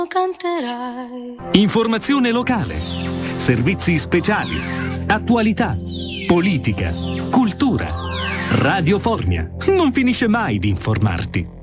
canterai. Informazione locale, servizi speciali, attualità, politica, cultura. Radio Formia non finisce mai di informarti.